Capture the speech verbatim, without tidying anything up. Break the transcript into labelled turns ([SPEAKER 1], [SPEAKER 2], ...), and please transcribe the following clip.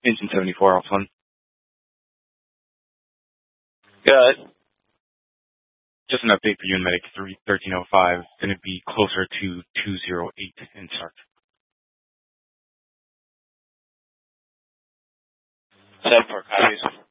[SPEAKER 1] Engine seventy-four, Alpha one.
[SPEAKER 2] Good.
[SPEAKER 1] Just an update for you in Medic thirteen oh five. Going to be closer to two oh eight in start.
[SPEAKER 2] Seven four copies.